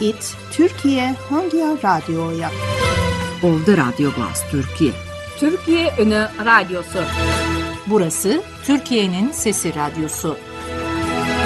it Türkiye Hangi Radyo'ya? Oldu Radyo Glas Türkiye. Türkiye Ünü Radyosu. Burası Türkiye'nin Sesi Radyosu.